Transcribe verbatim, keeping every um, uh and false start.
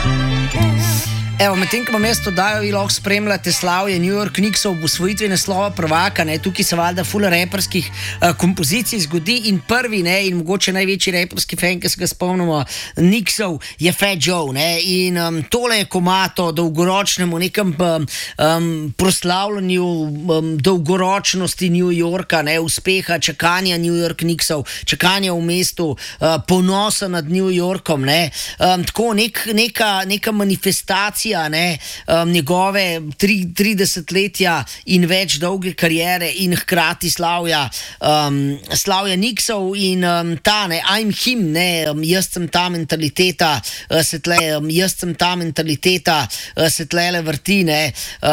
Evo, medtem ko vam jaz to dajo, vi lahko spremljate slavje New York Knicksov v osvojitvi naslova prvaka, ne, tukaj se valjda ful reperskih uh, kompozicij zgodi in prvi, ne, in mogoče največji reperski fan, ki se ga spomnimo, Knicksov, je Fat Joe, ne, in um, tole je komato dolgoročnemu nekem um, um, proslavljanju um, dolgoročnosti New Yorka, ne, uspeha, čakanja New York Knicksov, čakanja v mestu, uh, ponosa nad New Yorkom, ne, um, tako nek, neka, neka manifestacija Ne, um, njegove tri, tridesetletja in več dolge kariere in hkrati slavja um, slavja Knicksov in um, ta, ne, I'm him, ne, um, jaz sem ta mentaliteta, uh, se tle, um, jaz sem ta mentaliteta, uh, se tlele vrti, ne. Uh,